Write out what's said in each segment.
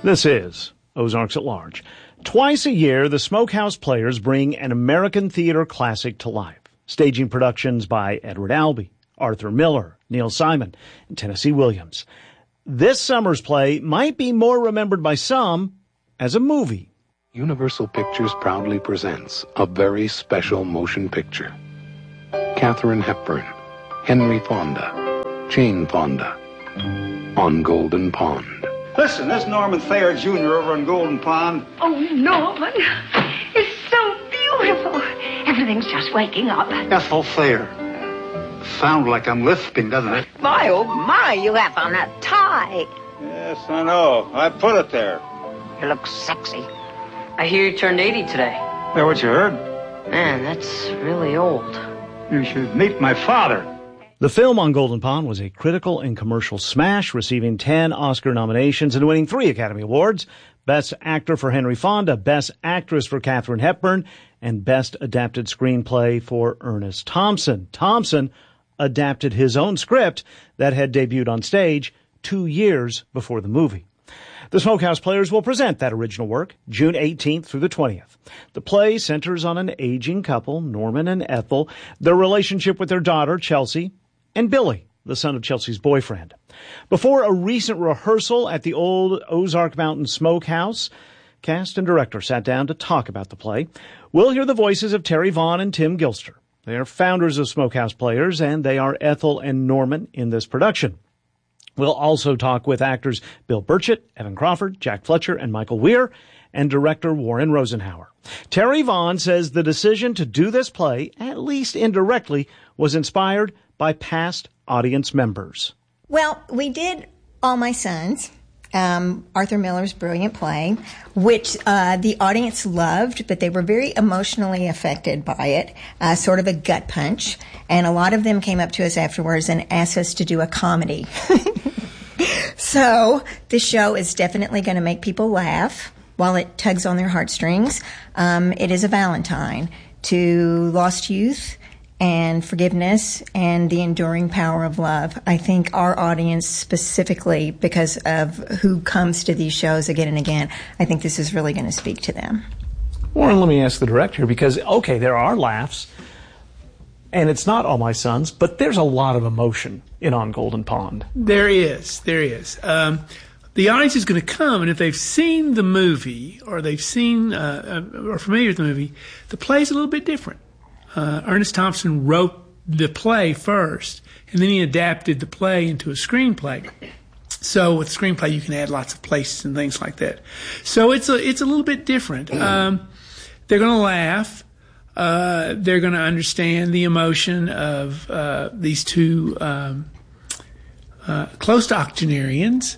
This is Ozarks at Large. Twice a year, the Smokehouse Players bring an American theater classic to life, staging productions by Edward Albee, Arthur Miller, Neil Simon, and Tennessee Williams. This summer's play might be more remembered by some as a movie. Universal Pictures proudly presents a very special motion picture. Katharine Hepburn, Henry Fonda, Jane Fonda, on Golden Pond. Listen, this Norman Thayer Jr. over on Golden Pond. Oh, Norman, it's so beautiful. Everything's just waking up. Ethel Thayer. Sounds like I'm lisping, doesn't it? My, oh, my, you have on a tie. Yes, I know. I put it there. You look sexy. I hear you turned 80 today. That what you heard? Man, that's really old. You should meet my father. The film on Golden Pond was a critical and commercial smash, receiving 10 Oscar nominations and winning 3 Academy Awards. Best Actor for Henry Fonda, Best Actress for Katharine Hepburn, and Best Adapted Screenplay for Ernest Thompson. Thompson adapted his own script that had debuted on stage 2 years before the movie. The Smokehouse Players will present that original work June 18th through the 20th. The play centers on an aging couple, Norman and Ethel, their relationship with their daughter, Chelsea, and Billy, the son of Chelsea's boyfriend. Before a recent rehearsal at the old Ozark Mountain Smokehouse, cast and director sat down to talk about the play. We'll hear the voices of Terry Vaughn and Tim Gilster. They are founders of Smokehouse Players, and they are Ethel and Norman in this production. We'll also talk with actors Bill Burchett, Evan Crawford, Jack Fletcher, and Michael Weir, and director Warren Rosenhauer. Terry Vaughn says the decision to do this play, at least indirectly, was inspired by past audience members. Well, we did All My Sons, Arthur Miller's brilliant play, which the audience loved, but they were very emotionally affected by it, sort of a gut punch. And a lot of them came up to us afterwards and asked us to do a comedy. So this show is definitely going to make people laugh while it tugs on their heartstrings. It is a Valentine to lost youth and forgiveness and the enduring power of love. I think our audience specifically, because of who comes to these shows again and again, I think this is really going to speak to them. Warren, let me ask the director, because, okay, there are laughs, and it's not All My Sons, but there's a lot of emotion in On Golden Pond. There is. The audience is going to come, and if they've seen the movie or they've seen or familiar with the movie, the play's a little bit different. Ernest Thompson wrote the play first, and then he adapted the play into a screenplay. So with screenplay, you can add lots of places and things like that. So it's a little bit different. They're going to laugh. They're going to understand the emotion of these two close to octogenarians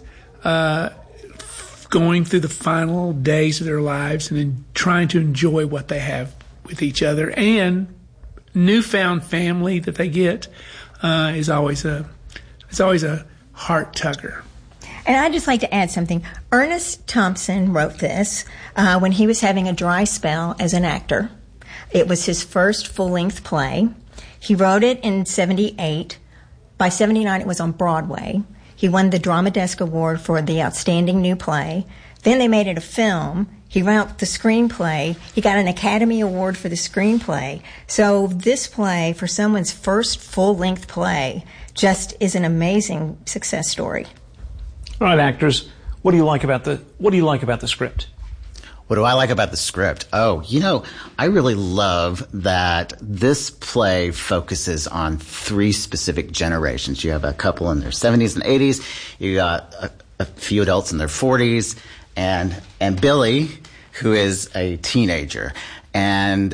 going through the final days of their lives and then trying to enjoy what they have with each other, and newfound family that they get is always a heart tugger. And I'd just like to add something. Ernest Thompson wrote this when he was having a dry spell as an actor. It was his first full-length play. He wrote it in 1978. By 1979, it was on Broadway. He won the Drama Desk Award for the Outstanding New Play. Then they made it a film. He wrote the screenplay. He got an Academy Award for the screenplay. So this play, for someone's first full-length play, just is an amazing success story. All right, actors, what do you like about the script? What do I like about the script? Oh, I really love that this play focuses on 3 specific generations. You have a couple in their 70s and 80s. You got a few adults in their 40s. And Billy, who is a teenager, and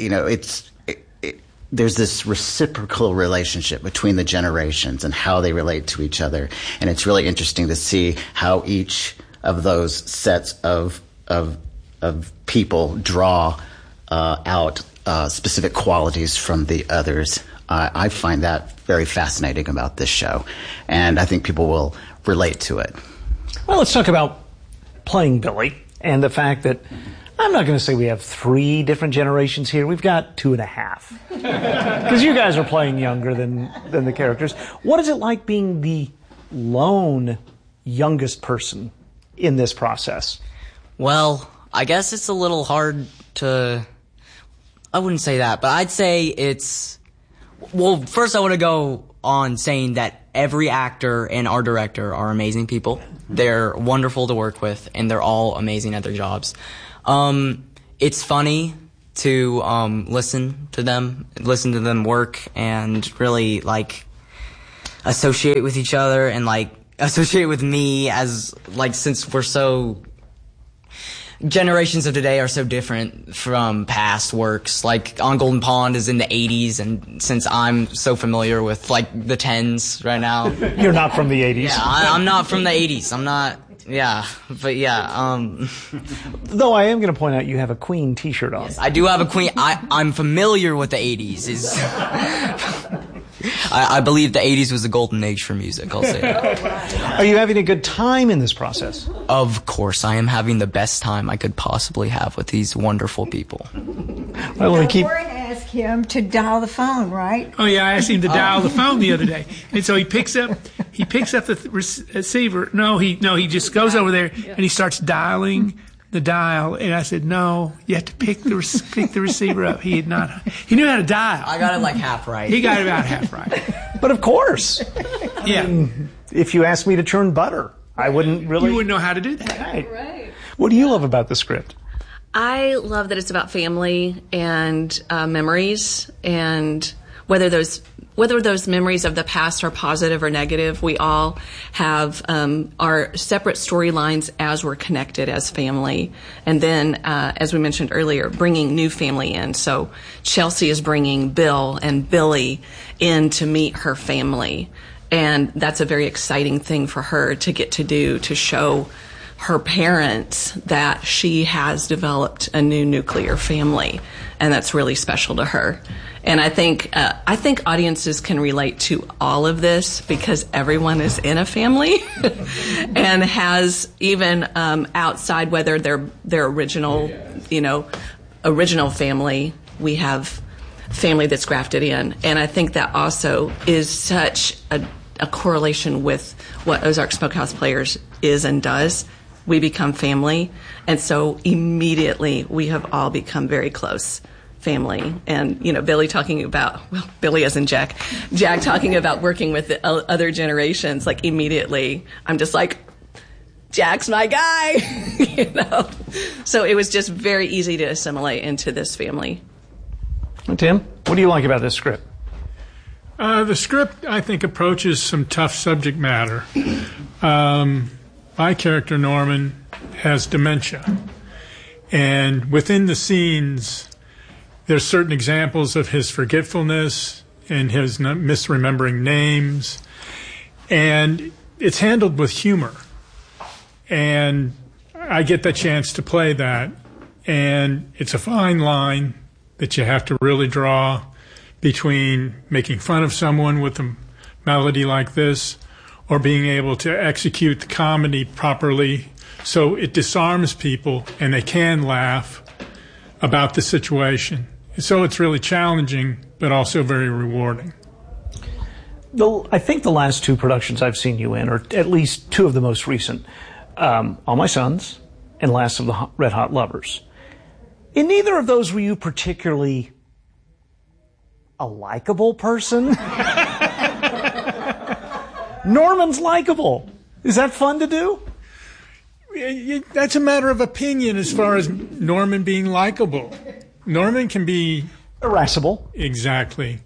there's this reciprocal relationship between the generations and how they relate to each other, and it's really interesting to see how each of those sets of people draw out specific qualities from the others. I find that very fascinating about this show, and I think people will relate to it. Well, let's talk about playing Billy and the fact that I'm not going to say we have 3 different generations here. We've got 2.5 because you guys are playing younger than the characters. What is it like being the lone youngest person in this process? Well, I guess it's a little hard to... I wouldn't say that, but I'd say it's... Well, first I want to go on saying that every actor and our director are amazing people. They're wonderful to work with, and they're all amazing at their jobs. It's funny to listen to them work, and really, like, associate with each other, and, like, associate with me as, like, since we're so... Generations of today are so different from past works. Like, On Golden Pond is in the 80s, and since I'm so familiar with, like, the 10s right now... You're not from the 80s. Yeah, I'm not from the 80s. I'm not... Yeah, but yeah. Though I am going to point out you have a Queen t-shirt on. Yes, I do have a Queen... I'm familiar with the 80s. I believe the 80s was the golden age for music, I'll say that. Are you having a good time in this process? Of course, I am having the best time I could possibly have with these wonderful people. Well, Warren asked him to dial the phone, right? Oh yeah, I asked him to dial the phone the other day, and so he picks up the receiver. No, he just goes over there and he starts dialing the dial, and I said, no, you have to pick the receiver up. He knew how to dial. I got it like half right. He got it about half right. But of course. Yeah. I mean, if you asked me to churn butter, I wouldn't really... You wouldn't know how to do that. Right. What do you love about the script? I love that it's about family and memories, and whether those memories of the past are positive or negative, we all have our separate storylines as we're connected as family. And then, as we mentioned earlier, bringing new family in. So Chelsea is bringing Bill and Billy in to meet her family. And that's a very exciting thing for her to get to do, to show her parents that she has developed a new nuclear family. And that's really special to her. And I think audiences can relate to all of this because everyone is in a family and has even outside, whether their original family, we have family that's grafted in. And I think that also is such a correlation with what Ozark Smokehouse Players is and does. We become family, and so immediately we have all become very close family. And, Billy talking about, Billy as in Jack talking about working with the other generations, like immediately I'm just like, Jack's my guy, So it was just very easy to assimilate into this family. Tim, what do you like about this script? The script, I think, approaches some tough subject matter. My character, Norman, has dementia. And within the scenes, there's certain examples of his forgetfulness and his misremembering names. And it's handled with humor. And I get the chance to play that. And it's a fine line that you have to really draw between making fun of someone with a melody like this or being able to execute the comedy properly so it disarms people and they can laugh about the situation. So it's really challenging, but also very rewarding. I think the last two productions I've seen you in, or at least two of the most recent, All My Sons and Last of the Red Hot Lovers. In neither of those were you particularly a likable person? Norman's likable. Is that fun to do? That's a matter of opinion as far as Norman being likable. Norman can be... irascible. Exactly.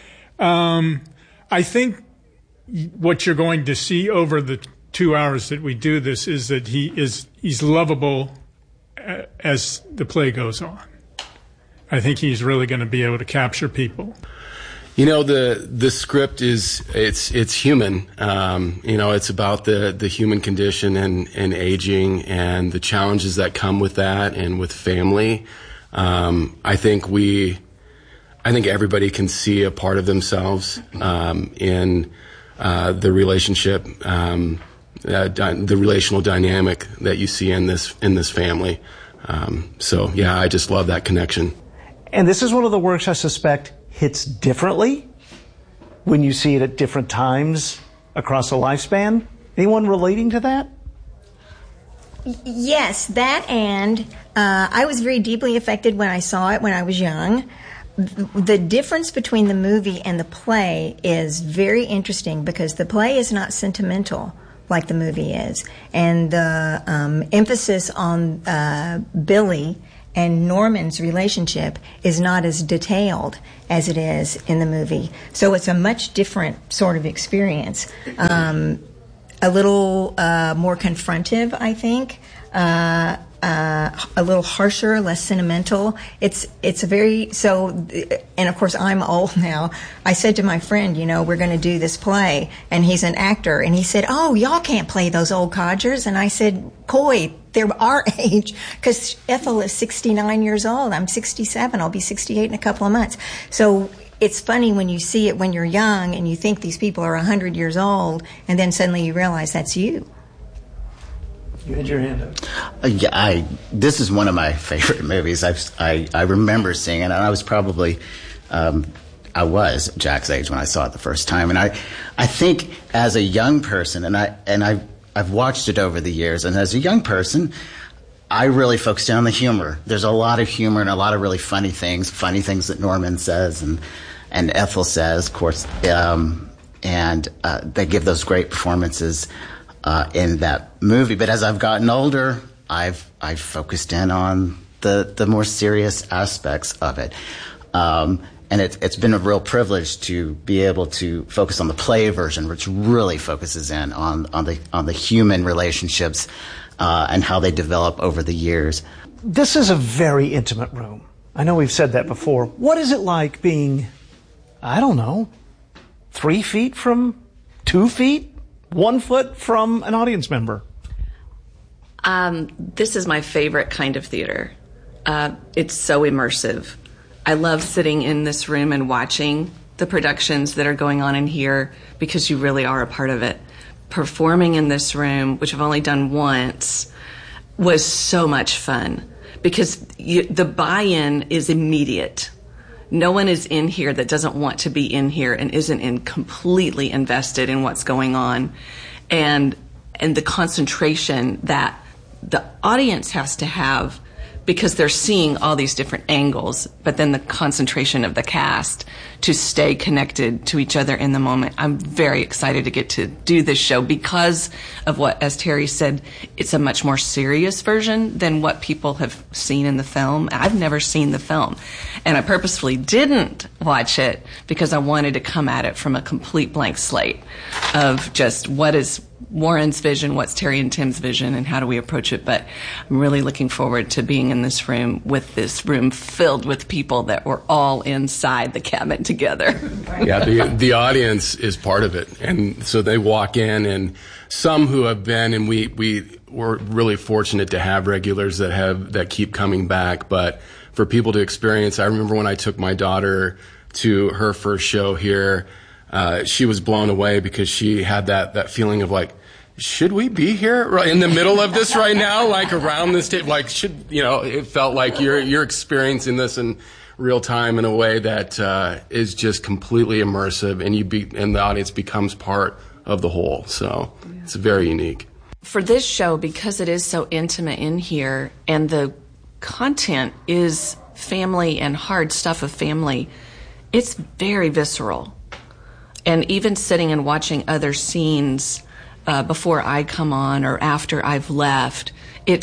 I think what you're going to see over the 2 hours that we do this is that he's lovable as the play goes on. I think he's really going to be able to capture people. The script it's human. It's about the human condition and aging and the challenges that come with that and with family. I think everybody can see a part of themselves in the relationship, the relational dynamic that you see in this family. I just love that connection. And this is one of the works I suspect hits differently when you see it at different times across a lifespan. Anyone relating to that? Yes, that and I was very deeply affected when I saw it when I was young. The difference between the movie and the play is very interesting because the play is not sentimental like the movie is. And the emphasis on Billy and Norman's relationship is not as detailed as it is in the movie. So it's a much different sort of experience. A little more confrontive, I think. A little harsher, less sentimental. It's a very and of course I'm old now. I said to my friend, we're going to do this play, and he's an actor, and he said, "Oh, y'all can't play those old codgers." And I said, "Coy, they're our age," because Ethel is 69 years old. I'm 67. I'll be 68 in a couple of months. So it's funny when you see it when you're young and you think these people are 100 years old, and then suddenly you realize that's you. You had your hand up. This is one of my favorite movies. I remember seeing it, and I was probably, I was Jack's age when I saw it the first time. And I think as a young person, and I've watched it over the years, and as a young person, I really focused on the humor. There's a lot of humor and a lot of really funny things that Norman says and Ethel says, of course, and they give those great performances in that movie. But as I've gotten older, I've focused in on the more serious aspects of it. And it's been a real privilege to be able to focus on the play version, which really focuses in on the human relationships and how they develop over the years. This is a very intimate room. I know we've said that before. What is it like being, 3 feet from 2 feet? 1 foot from an audience member? This is my favorite kind of theater. It's so immersive. I love sitting in this room and watching the productions that are going on in here because you really are a part of it. Performing in this room, which I've only done once, was so much fun because the buy-in is immediate. No one is in here that doesn't want to be in here and isn't completely invested in what's going on. And the concentration that the audience has to have because they're seeing all these different angles, but then the concentration of the cast to stay connected to each other in the moment. I'm very excited to get to do this show because of what, as Terry said, it's a much more serious version than what people have seen in the film. I've never seen the film, and I purposefully didn't watch it because I wanted to come at it from a complete blank slate of just what is Warren's vision, what's Terry and Tim's vision, and how do we approach it. But I'm really looking forward to being in this room with this room filled with people that were all inside the cabin together. Yeah, the audience is part of it. And so they walk in, and some who have been, and we're really fortunate to have regulars that keep coming back. But for people to experience, I remember when I took my daughter to her first show here, she was blown away because she had that feeling of like, should we be here in the middle of this right now? Like around this table, like it felt like you're experiencing this in real time in a way that is just completely immersive, and the audience becomes part of the whole. So it's very unique. For this show, because it is so intimate in here, and the content is family and hard stuff of family, it's very visceral. And even sitting and watching other scenes before I come on or after I've left, there's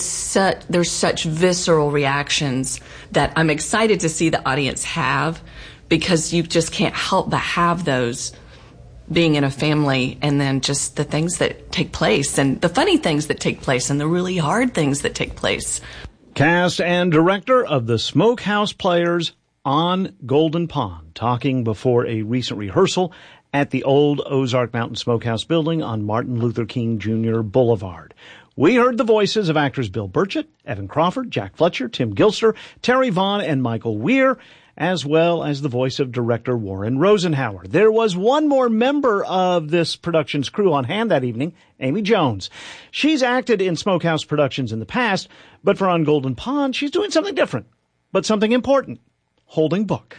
such visceral reactions that I'm excited to see the audience have, because you just can't help but have those being in a family, and then just the things that take place and the funny things that take place and the really hard things that take place. Cast and director of the Smokehouse Players on Golden Pond, talking before a recent rehearsal at the old Ozark Mountain Smokehouse building on Martin Luther King Jr. Boulevard. We heard the voices of actors Bill Burchett, Evan Crawford, Jack Fletcher, Tim Gilster, Terry Vaughn, and Michael Weir, as well as the voice of director Warren Rosenhauer. There was one more member of this production's crew on hand that evening, Amy Jones. She's acted in Smokehouse productions in the past, but for On Golden Pond, she's doing something different, but something important, holding book.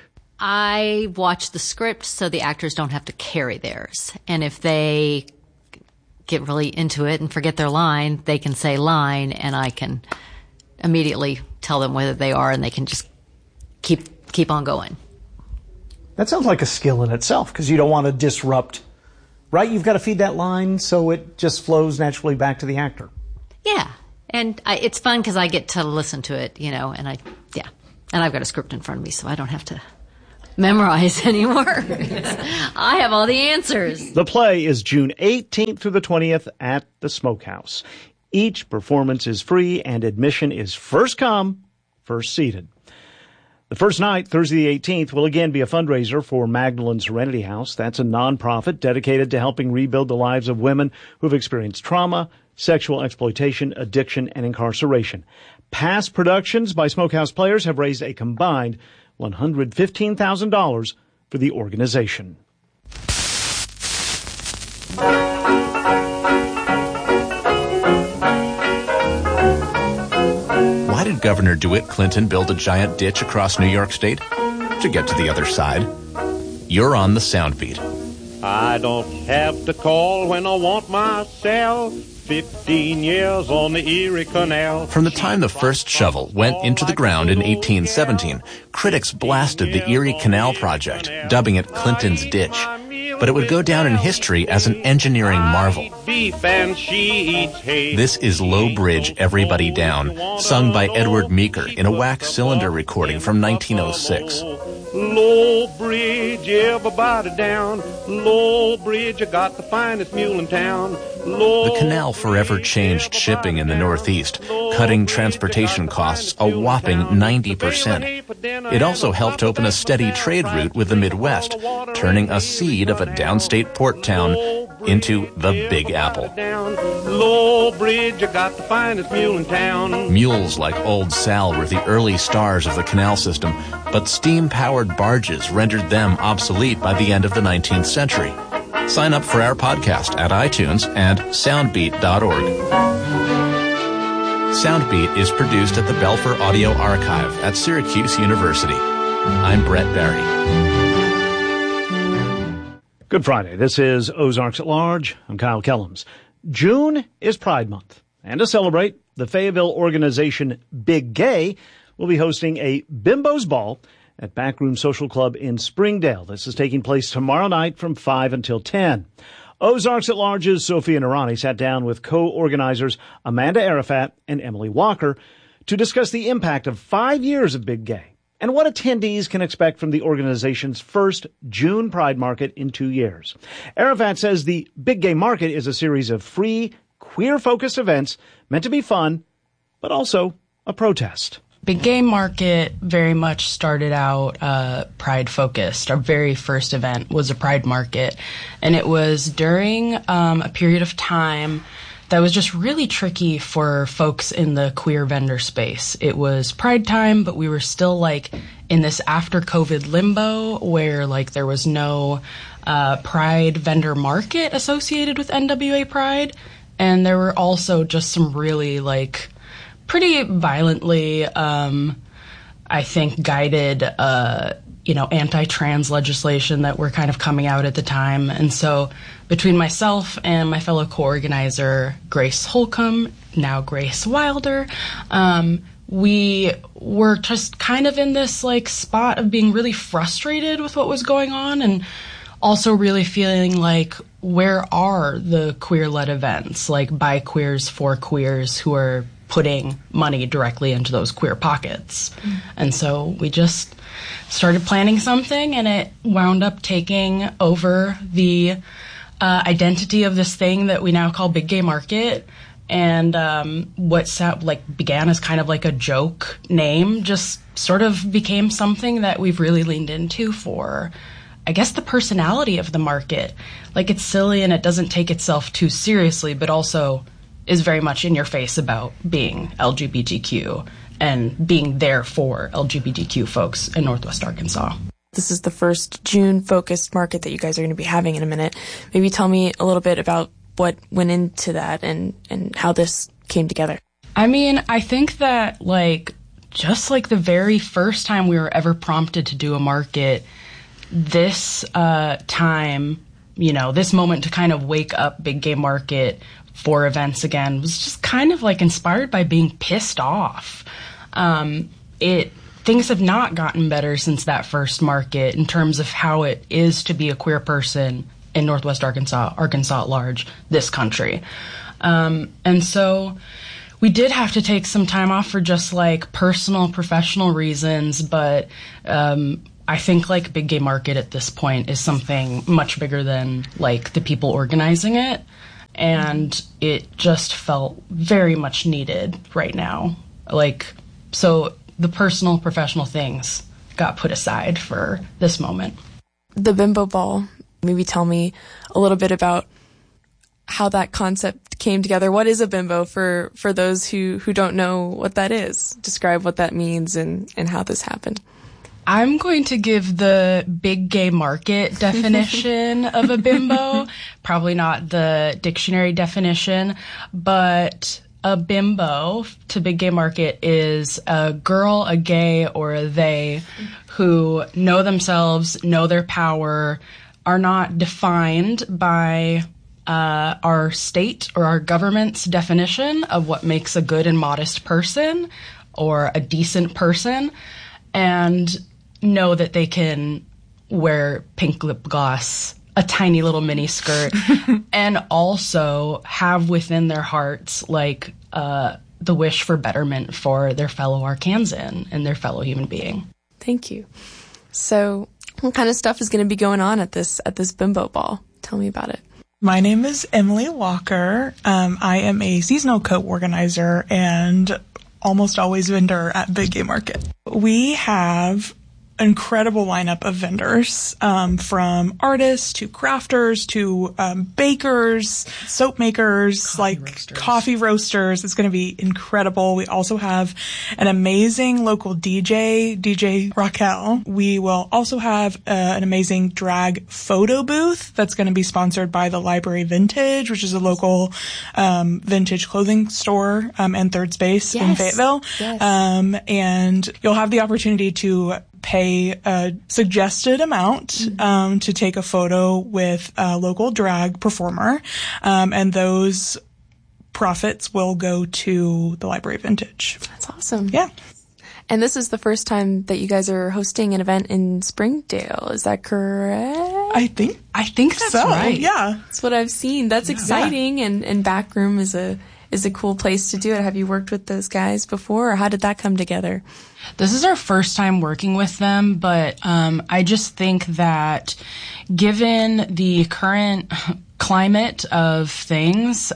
I watch the script so the actors don't have to carry theirs. And if they get really into it and forget their line, they can say line, and I can immediately tell them whether they are, and they can just keep on going. That sounds like a skill in itself, because you don't want to disrupt, right? You've got to feed that line so it just flows naturally back to the actor. Yeah, and it's fun because I get to listen to it, and I've got a script in front of me, so I don't have to memorize anymore. I have all the answers. The play is June 18th through the 20th at the Smokehouse. Each performance is free, and admission is first come, first seated. The first night, Thursday the 18th, will again be a fundraiser for Magdalene Serenity House. That's a nonprofit dedicated to helping rebuild the lives of women who've experienced trauma, sexual exploitation, addiction, and incarceration. Past productions by Smokehouse players have raised a combined $115,000 for the organization. Why did Governor DeWitt Clinton build a giant ditch across New York State? To get to the other side. You're on the Soundbeat. I don't have to call when I want myself. 15 years on the Erie Canal. From the time the first shovel went into the ground in 1817, critics blasted the Erie Canal project, dubbing it Clinton's Ditch. But it would go down in history as an engineering marvel. This is Low Bridge, Everybody Down, sung by Edward Meeker in a wax cylinder recording from 1906. Low Bridge, everybody down. Low Bridge, I got the finest mule in town. The canal forever changed shipping in the Northeast, cutting transportation costs a whopping 90%. It also helped open a steady trade route with the Midwest, turning a seed of a downstate port town into the Big Apple. Low Bridge, I got the finest mule in town. Mules like Old Sal were the early stars of the canal system, but steam-powered barges rendered them obsolete by the end of the 19th century. Sign up for our podcast at iTunes and soundbeat.org. Soundbeat is produced at the Belfer Audio Archive at Syracuse University. I'm Brett Barry. Good Friday. This is Ozarks at Large. I'm Kyle Kellums. June is Pride Month. And to celebrate, the Fayetteville organization Big Gay will be hosting a Bimbo's Ball at Backroom Social Club in Springdale. This is taking place tomorrow night from 5 until 10. Ozarks at Large's Sophia Narani sat down with co-organizers Amanda Arafat and Emily Walker to discuss the impact of 5 years of Big Gay and what attendees can expect from the organization's first June Pride Market in 2 years. Arafat says the Big Gay Market is a series of free, queer-focused events meant to be fun, but also a protest. Big Gay Market very much started out Pride-focused. Our very first event was a Pride Market, and it was during a period of time that was just really tricky for folks in the queer vendor space. It was Pride time, but we were still in this after-COVID limbo where there was no Pride vendor market associated with NWA Pride, and there were also just some really pretty violently, I think, guided, anti-trans legislation that were kind of coming out at the time. And so between myself and my fellow co-organizer, Grace Holcomb, now Grace Wilder, we were just kind of in this spot of being really frustrated with what was going on and also really feeling where are the queer-led events, by queers for queers who are putting money directly into those queer pockets. And so we just started planning something, and it wound up taking over the identity of this thing that we now call Big Gay Market. And what began as kind of a joke name just sort of became something that we've really leaned into for, I guess, the personality of the market. It's silly and it doesn't take itself too seriously, but also is very much in your face about being LGBTQ and being there for LGBTQ folks in Northwest Arkansas. This is the first June-focused market that you guys are going to be having in a minute. Maybe tell me a little bit about what went into that and how this came together. I mean, I think that, just the very first time we were ever prompted to do a market, this time this moment to kind of wake up Big Game Market for events again was just kind of like inspired by being pissed off. Things have not gotten better since that first market in terms of how it is to be a queer person in Northwest Arkansas at large, this country. And so we did have to take some time off for just like personal, professional reasons, but I think like Big Game Market at this point is something much bigger than like the people organizing it, and it just felt very much needed right now. So the personal, professional things got put aside for this moment. The Bimbo Ball, maybe tell me a little bit about how that concept came together. What is a bimbo for those who don't know what that is? Describe what that means and how this happened. I'm going to give the Big Gay Market definition of a bimbo, probably not the dictionary definition, but a bimbo to Big Gay Market is a girl, a gay, or a they who know themselves, know their power, are not defined by our state or our government's definition of what makes a good and modest person or a decent person, and know that they can wear pink lip gloss, a tiny little mini skirt, and also have within their hearts like the wish for betterment for their fellow Arkansan and their fellow human being. Thank you. So what kind of stuff is going to be going on at this Bimbo Ball? Tell me about it. My name is Emily Walker. I am a seasonal co-organizer and almost always vendor at Big Game Market. We have incredible lineup of vendors, from artists to crafters to bakers, soap makers, coffee roasters. It's going to be incredible. We also have an amazing local DJ Raquel. We will also have an amazing drag photo booth that's going to be sponsored by the Library Vintage, which is a local vintage clothing store and third space in Fayetteville. Yes. And you'll have the opportunity to pay a suggested amount to take a photo with a local drag performer, and those profits will go to the Library Vintage. That's awesome. Yeah. And this is the first time that you guys are hosting an event in Springdale. Is that correct? I think that's so. Right. Yeah. That's what I've seen. That's exciting. Yeah. And Backroom is a cool place to do it. Have you worked with those guys before, or how did that come together? This is our first time working with them, but I just think that given the current climate of things,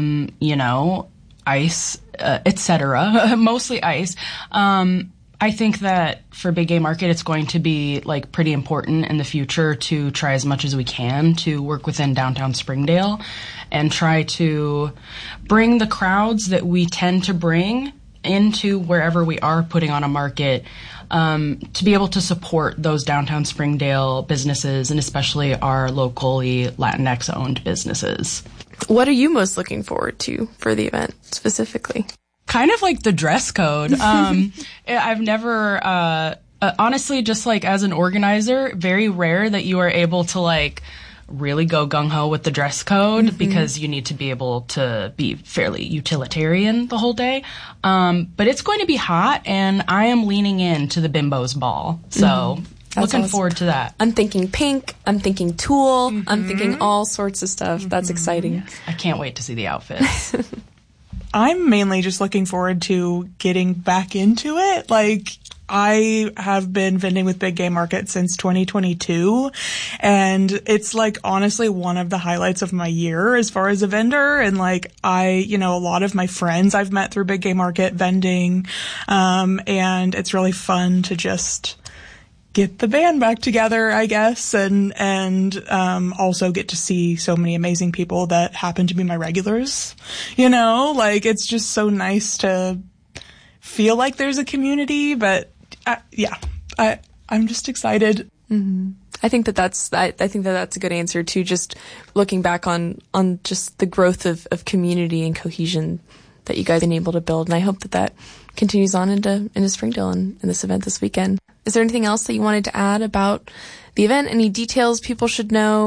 ice, etc., mostly ice, I think that for Big Gay Market, it's going to be pretty important in the future to try as much as we can to work within downtown Springdale and try to bring the crowds that we tend to bring into wherever we are putting on a market, to be able to support those downtown Springdale businesses and especially our locally Latinx-owned businesses. What are you most looking forward to for the event specifically? Kind of like the dress code. I've never, honestly, just as an organizer, very rare that you are able to really go gung-ho with the dress code because you need to be able to be fairly utilitarian the whole day. But it's going to be hot, and I am leaning into the Bimbo's Ball. So looking forward to that. I'm thinking pink. I'm thinking tulle. I'm thinking all sorts of stuff. That's exciting. I can't wait to see the outfits. I'm mainly just looking forward to getting back into it. I have been vending with Big Game Market since 2022, and it's honestly one of the highlights of my year as far as a vendor. And a lot of my friends I've met through Big Game Market vending, and it's really fun to just get the band back together, I guess, and also get to see so many amazing people that happen to be my regulars. It's just so nice to feel like there's a community, but I'm just excited. Mm-hmm. I think that's a good answer too. Just looking back on just the growth of community and cohesion that you guys have been able to build, and I hope that continues on into Springdale and this event this weekend. Is there anything else that you wanted to add about the event? Any details people should know?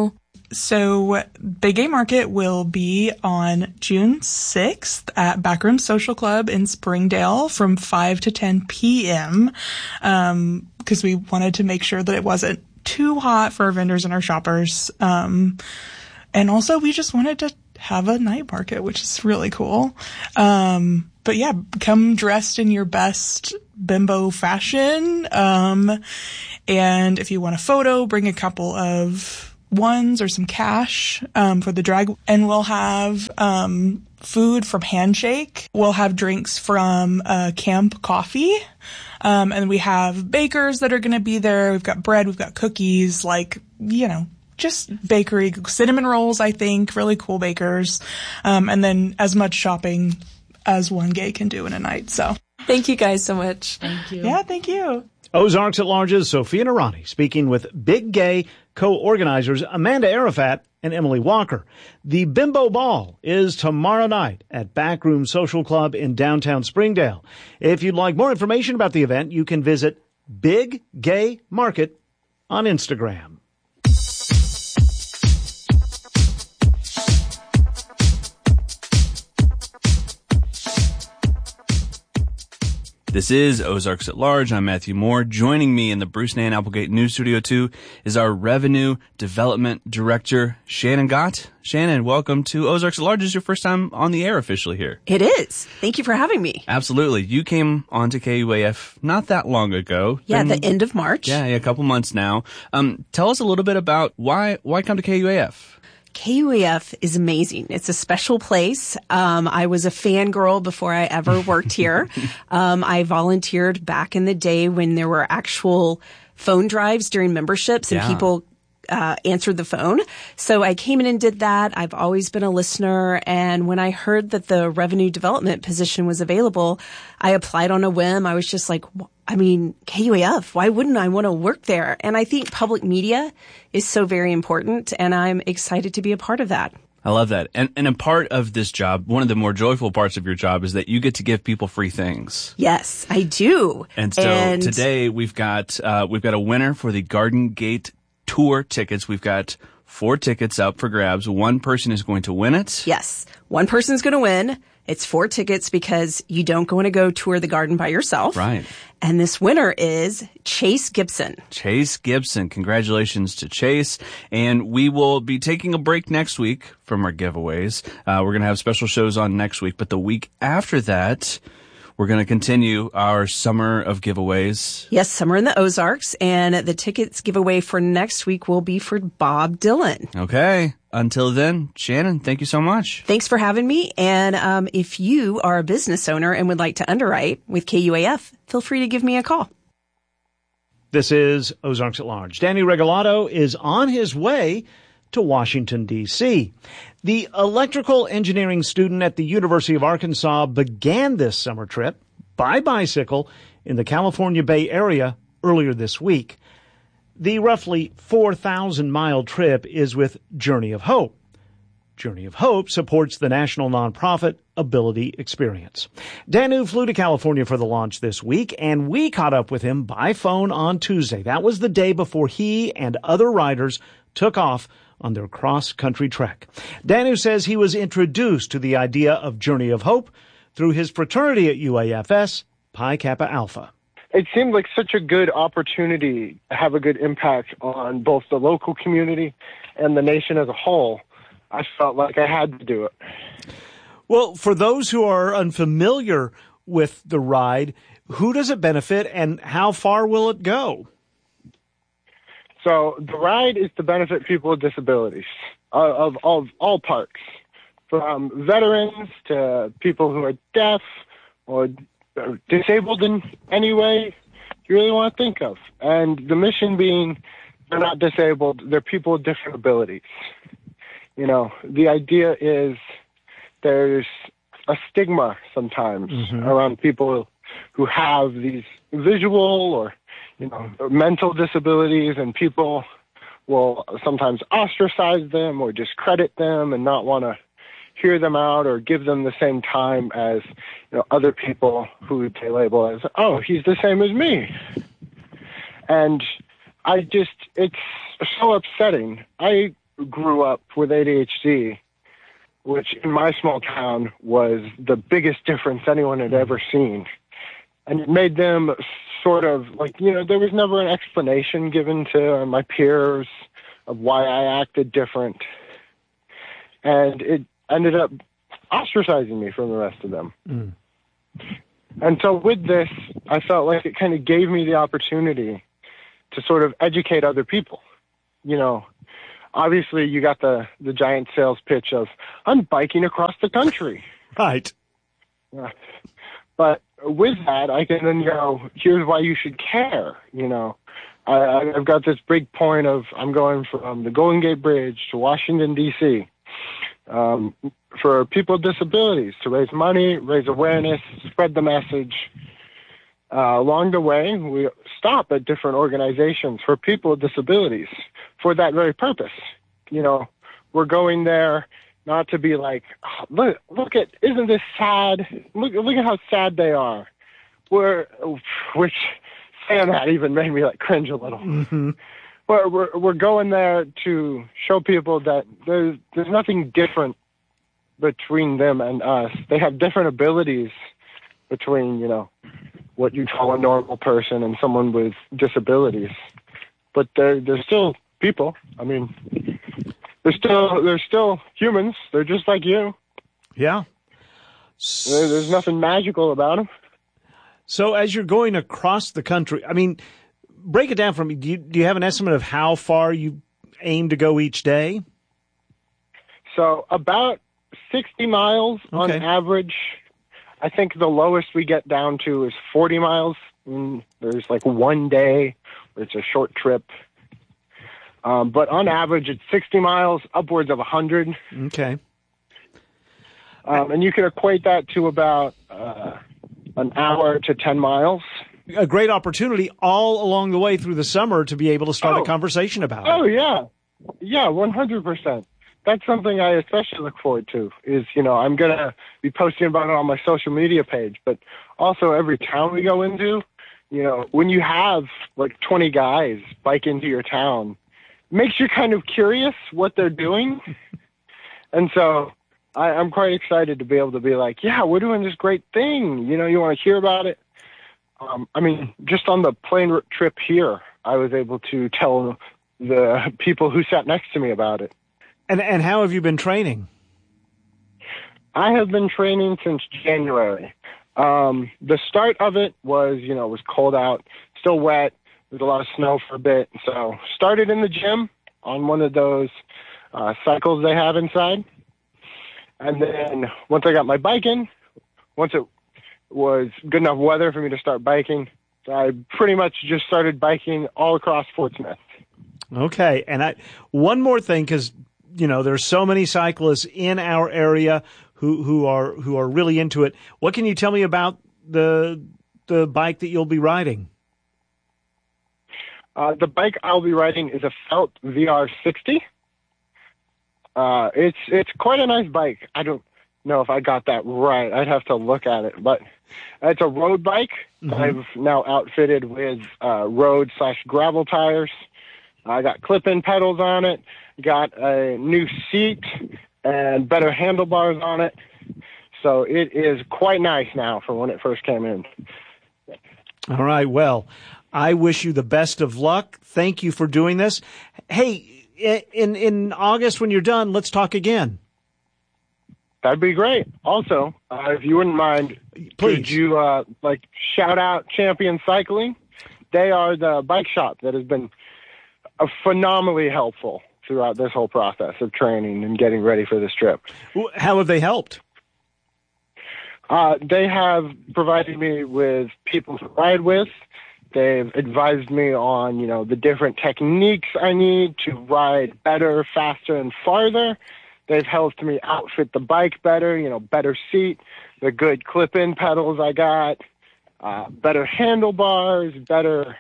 So Big Gay Market will be on June 6th at Backroom Social Club in Springdale from 5 to 10 p.m. Because we wanted to make sure that it wasn't too hot for our vendors and our shoppers. And also we just wanted to have a night market, which is really cool. But yeah, come dressed in your best bimbo fashion. And if you want a photo, bring a couple of ones or some cash for the drag. And we'll have food from Handshake. We'll have drinks from Camp Coffee. And we have bakers that are going to be there. We've got bread, we've got cookies, just bakery, cinnamon rolls, I think, really cool bakers. And then as much shopping as one gay can do in a night. So thank you guys so much. Thank you. Yeah, thank you. Ozarks at Large's Sophia Narani speaking with Big Gay co-organizers Amanda Arafat and Emily Walker. The Bimbo Ball is tomorrow night at Backroom Social Club in downtown Springdale. If you'd like more information about the event, you can visit Big Gay Market on Instagram. This is Ozarks at Large. I'm Matthew Moore. Joining me in the Bruce Nan Applegate News Studio 2 is our Revenue Development Director, Shannon Gott. Shannon, welcome to Ozarks at Large. This is your first time on the air officially here. It is. Thank you for having me. Absolutely. You came onto KUAF not that long ago. Yeah, the end of March. Yeah, a couple months now. Tell us a little bit about why come to KUAF? KUAF is amazing. It's a special place. I was a fangirl before I ever worked here. I volunteered back in the day when there were actual phone drives during memberships and people answered the phone. So I came in and did that. I've always been a listener. And when I heard that the revenue development position was available, I applied on a whim. I was just like, KUAF, why wouldn't I want to work there? And I think public media is so very important, and I'm excited to be a part of that. I love that. And a part of this job, one of the more joyful parts of your job is that you get to give people free things. Yes, I do. And so today we've got a winner for the Garden Gate Tour tickets. We've got 4 tickets up for grabs. One person is going to win it. Yes. One person's going to win. It's 4 tickets because you don't want to go tour the garden by yourself. Right. And this winner is Chase Gibson. Chase Gibson. Congratulations to Chase. And we will be taking a break next week from our giveaways. We're going to have special shows on next week. But the week after that, we're going to continue our summer of giveaways. Yes, Summer in the Ozarks. And the tickets giveaway for next week will be for Bob Dylan. Okay. Until then, Shannon, thank you so much. Thanks for having me. And if you are a business owner and would like to underwrite with KUAF, feel free to give me a call. This is Ozarks at Large. Danny Regalado is on his way to Washington, D.C. The electrical engineering student at the University of Arkansas began this summer trip by bicycle in the California Bay Area earlier this week. The roughly 4,000-mile trip is with Journey of Hope. Journey of Hope supports the national nonprofit Ability Experience. Danu flew to California for the launch this week, and we caught up with him by phone on Tuesday. That was the day before he and other riders took off on their cross-country trek. Danu says he was introduced to the idea of Journey of Hope through his fraternity at UAFS, Pi Kappa Alpha. It seemed like such a good opportunity to have a good impact on both the local community and the nation as a whole. I felt like I had to do it. Well, for those who are unfamiliar with the ride, who does it benefit and how far will it go? So the ride is to benefit people with disabilities of all parts, from veterans to people who are deaf or disabled in any way you really want to think of. And the mission being they're not disabled, they're people with different abilities. You know, the idea is there's a stigma sometimes around people who have these visual or, mental disabilities, and people will sometimes ostracize them or discredit them and not want to hear them out or give them the same time as, other people who they label as, oh, he's the same as me. And it's so upsetting. I grew up with ADHD, which in my small town was the biggest difference anyone had ever seen. And it made them sort of like, you know, there was never an explanation given to my peers of why I acted different. And it ended up ostracizing me from the rest of them. Mm. And so with this, I felt like it kind of gave me the opportunity to sort of educate other people. You know, obviously you got the giant sales pitch of, I'm biking across the country. Right. But with that, I can then go, here's why you should care. You know, I've got this big point of, I'm going from the Golden Gate Bridge to Washington, D.C., for people with disabilities, to raise money, raise awareness, spread the message. Along the way, we stop at different organizations for people with disabilities for that very purpose. You know, we're going there not to be like, oh, look at, isn't this sad? Look at how sad they are. Which saying that even made me like cringe a little. Mm-hmm. We're going there to show people that there's nothing different between them and us. They have different abilities between, you know, what you call a normal person and someone with disabilities. But they're still people. I mean, they're still humans. They're just like you. Yeah. There's nothing magical about them. So as you're going across the country, I mean, break it down for me. Do you have an estimate of how far you aim to go each day? So about 60 miles on average. I think the lowest we get down to is 40 miles. There's like one day where it's a short trip. But on average, it's 60 miles, upwards of 100. Okay. And you can equate that to about an hour to 10 miles. A great opportunity all along the way through the summer to be able to start a conversation about it. Oh, yeah. Yeah, 100%. That's something I especially look forward to is, you know, I'm going to be posting about it on my social media page, but also every town we go into, you know, when you have like 20 guys bike into your town, it makes you kind of curious what they're doing. And so I'm quite excited to be able to be like, yeah, we're doing this great thing. You know, you want to hear about it? I mean, just on the plane trip here, I was able to tell the people who sat next to me about it. And how have you been training? I have been training since January. The start of it was, you know, it was cold out, still wet. There's a lot of snow for a bit. So started in the gym on one of those cycles they have inside. And then once I got my bike in, once it was good enough weather for me to start biking, I pretty much just started biking all across Fort Smith. Okay. And one more thing, because you know, there's so many cyclists in our area who are really into it. What can you tell me about the bike that you'll be riding? The bike I'll be riding is a Felt VR60. It's quite a nice bike. I don't know if I got that right. I'd have to look at it, but it's a road bike. Mm-hmm. I've now outfitted with road/gravel tires. I got clip-in pedals on it. Got a new seat and better handlebars on it. So it is quite nice now from when it first came in. All right. Well, I wish you the best of luck. Thank you for doing this. Hey, in August when you're done, let's talk again. That'd be great. Also, if you wouldn't mind, please. Could you shout out Champion Cycling? They are the bike shop that has been phenomenally helpful throughout this whole process of training and getting ready for this trip. How have they helped? They have provided me with people to ride with. They've advised me on, you know, the different techniques I need to ride better, faster, and farther. They've helped me outfit the bike better, you know, better seat, the good clip-in pedals I got, better handlebars, better,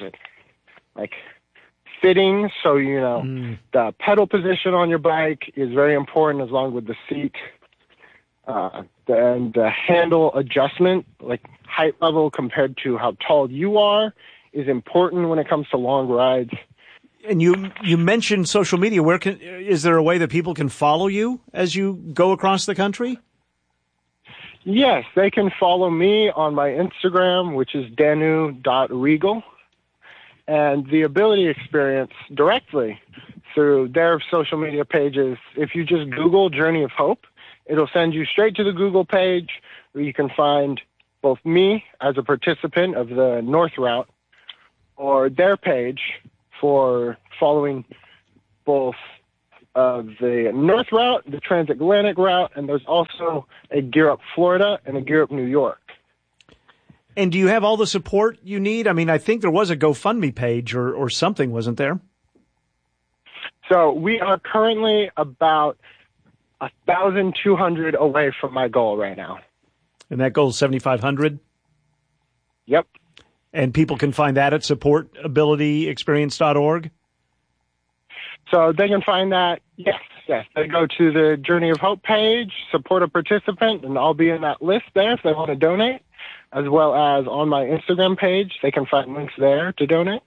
fitting, so, you know, the pedal position on your bike is very important as long with the seat. And the handle adjustment, like height level compared to how tall you are, is important when it comes to long rides. And you mentioned social media. Is there a way that people can follow you as you go across the country? Yes, they can follow me on my Instagram, which is danu.regal, and the Ability Experience directly through their social media pages. If you just Google Journey of Hope, it'll send you straight to the Google page where you can find both me as a participant of the North Route or their page for following both the North Route, the Transatlantic Route, and there's also a Gear Up Florida and a Gear Up New York. And do you have all the support you need? I mean, I think there was a GoFundMe page or something, wasn't there? So we are currently about 1,200 away from my goal right now. And that goal is 7,500? Yep. And people can find that at supportabilityexperience.org? So they can find that, yes. They go to the Journey of Hope page, support a participant, and I'll be in that list there if they want to donate, as well as on my Instagram page. They can find links there to donate.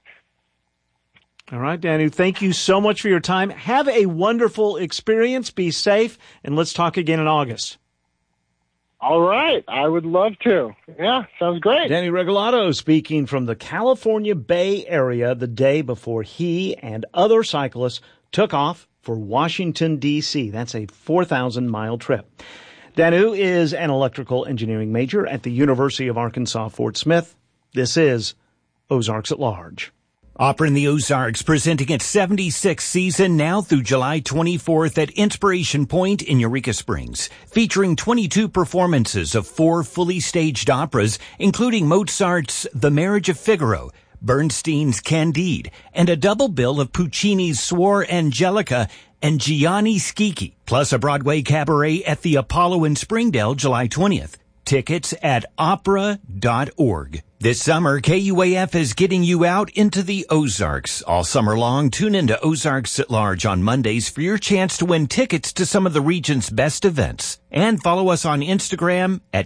All right, Danu, thank you so much for your time. Have a wonderful experience. Be safe, and let's talk again in August. All right. I would love to. Yeah, sounds great. Danny Regalado speaking from the California Bay Area the day before he and other cyclists took off for Washington, D.C. That's a 4,000-mile trip. Danu is an electrical engineering major at the University of Arkansas, Fort Smith. This is Ozarks at Large. Opera in the Ozarks presenting its 76th season now through July 24th at Inspiration Point in Eureka Springs, featuring 22 performances of 4 fully staged operas, including Mozart's The Marriage of Figaro, Bernstein's Candide, and a double bill of Puccini's Suor Angelica and Gianni Schicchi, plus a Broadway cabaret at the Apollo in Springdale July 20th. Tickets at opera.org. This summer, KUAF is getting you out into the Ozarks. All summer long, tune into Ozarks at Large on Mondays for your chance to win tickets to some of the region's best events. And follow us on Instagram at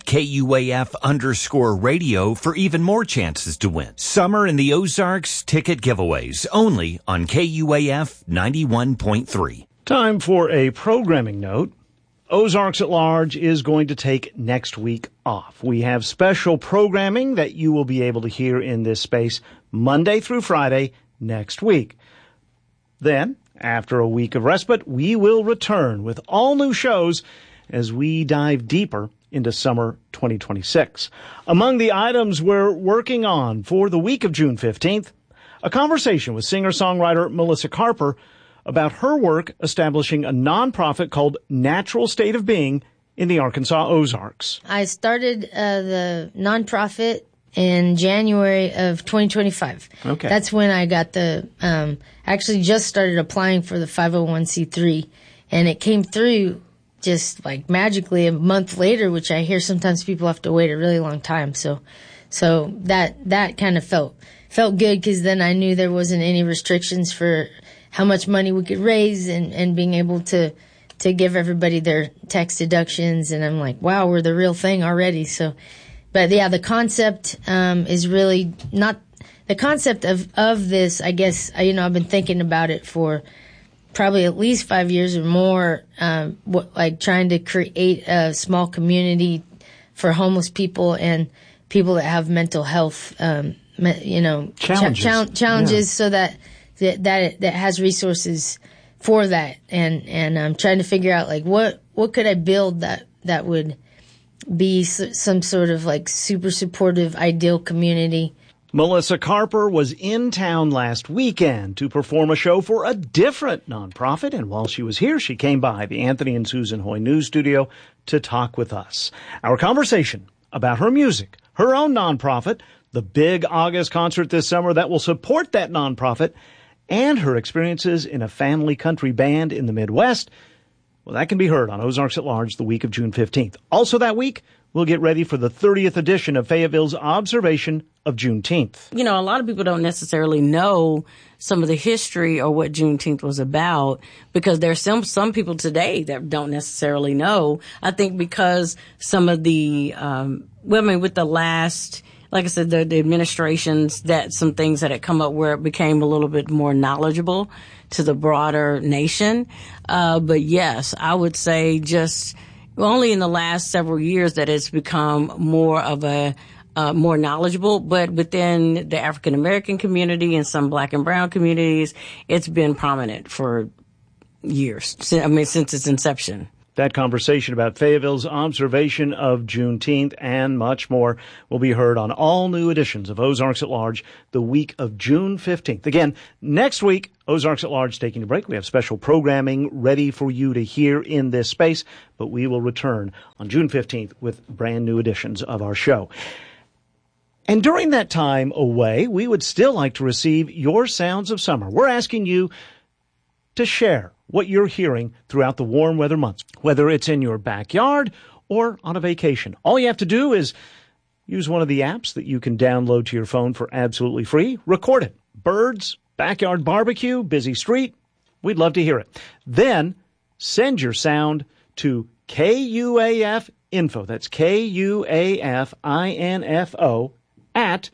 KUAF_radio for even more chances to win. Summer in the Ozarks ticket giveaways only on KUAF 91.3. Time for a programming note. Ozarks at Large is going to take next week off. We have special programming that you will be able to hear in this space Monday through Friday next week. Then, after a week of respite, we will return with all new shows as we dive deeper into summer 2026. Among the items we're working on for the week of June 15th, a conversation with singer-songwriter Melissa Carper about her work establishing a nonprofit called Natural State of Being in the Arkansas Ozarks. I started the nonprofit in January of 2025. Okay. That's when I got the, actually just started applying for the 501c3, and it came through just like magically a month later, which I hear sometimes people have to wait a really long time. So that kind of felt good, because then I knew there wasn't any restrictions for how much money we could raise and being able to give everybody their tax deductions. And I'm like, wow, we're the real thing already. So, but yeah, the concept is really not the concept of this. I guess, I've been thinking about it for probably at least 5 years or more, like trying to create a small community for homeless people and people that have mental health, challenges, so that has resources for that, and I'm trying to figure out like what could I build that would be some sort of like super supportive, ideal community. Melissa Carper was in town last weekend to perform a show for a different nonprofit, and while she was here, she came by the Anthony and Susan Hoy News Studio to talk with us. Our conversation about her music, her own nonprofit, the big August concert this summer that will support that nonprofit, and her experiences in a family country band in the Midwest. Well, that can be heard on Ozarks at Large the week of June 15th. Also that week, we'll get ready for the 30th edition of Fayetteville's Observation of Juneteenth. A lot of people don't necessarily know some of the history or what Juneteenth was about, because there's some people today that don't necessarily know. I think because some of the, with the last, like I said, the administrations, that some things that had come up where it became a little bit more knowledgeable to the broader nation. But yes, I would say just only in the last several years that it's become more of a more knowledgeable, but within the African American community and some Black and brown communities, it's been prominent for years. Since its inception. That conversation about Fayetteville's observation of Juneteenth and much more will be heard on all new editions of Ozarks at Large the week of June 15th. Again, next week, Ozarks at Large taking a break. We have special programming ready for you to hear in this space, but we will return on June 15th with brand new editions of our show. And during that time away, we would still like to receive your sounds of summer. We're asking you to share what you're hearing throughout the warm weather months, whether it's in your backyard or on a vacation. All you have to do is use one of the apps that you can download to your phone for absolutely free. Record it. Birds, backyard barbecue, busy street. We'd love to hear it. Then send your sound to KUAF Info. That's KUAFINFO at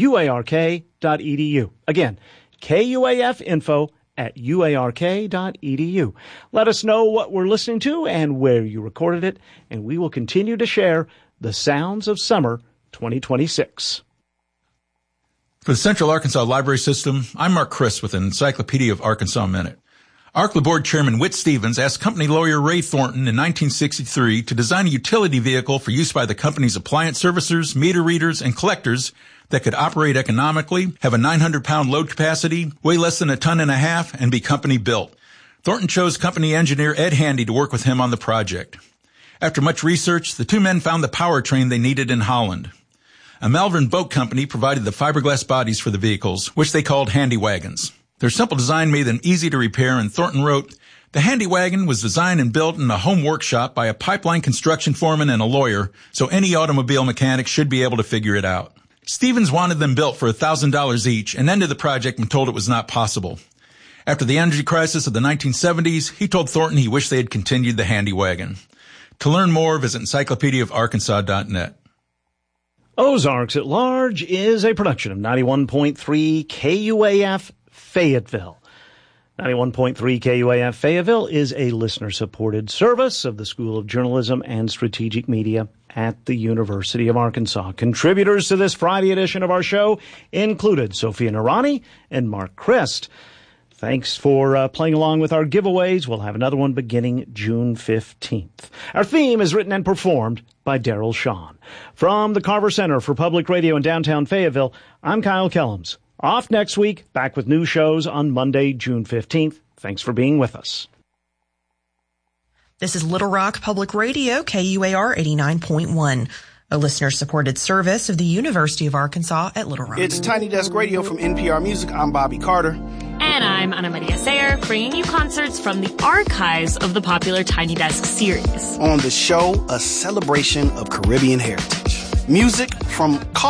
UARK.edu. Again, KUAF Info at UARK.edu. Let us know what we're listening to and where you recorded it, and we will continue to share the sounds of summer 2026. For the Central Arkansas Library System, I'm Mark Chris with an Encyclopedia of Arkansas Minute. ARCLA Board Chairman Whit Stevens asked company lawyer Ray Thornton in 1963 to design a utility vehicle for use by the company's appliance servicers, meter readers, and collectors that could operate economically, have a 900-pound load capacity, weigh less than 1.5 tons, and be company built. Thornton chose company engineer Ed Handy to work with him on the project. After much research, the two men found the powertrain they needed in Holland. A Malvern Boat Company provided the fiberglass bodies for the vehicles, which they called Handy Wagons. Their simple design made them easy to repair, and Thornton wrote, "The Handy Wagon was designed and built in a home workshop by a pipeline construction foreman and a lawyer, so any automobile mechanic should be able to figure it out." Stevens wanted them built for $1,000 each and ended the project when told it was not possible. After the energy crisis of the 1970s, he told Thornton he wished they had continued the Handy Wagon. To learn more, visit encyclopediaofarkansas.net. Ozarks at Large is a production of 91.3 KUAF Fayetteville. 91.3 KUAF Fayetteville is a listener-supported service of the School of Journalism and Strategic Media at the University of Arkansas. Contributors to this Friday edition of our show included Sophia Narani and Mark Christ. Thanks for playing along with our giveaways. We'll have another one beginning June 15th. Our theme is written and performed by Daryl Shawn. From the Carver Center for Public Radio in downtown Fayetteville, I'm Kyle Kellums. Off next week, back with new shows on Monday, June 15th. Thanks for being with us. This is Little Rock Public Radio, KUAR 89.1, a listener-supported service of the University of Arkansas at Little Rock. It's Tiny Desk Radio from NPR Music. I'm Bobby Carter. And I'm Ana Maria Sayer, bringing you concerts from the archives of the popular Tiny Desk series. On the show, a celebration of Caribbean heritage. Music from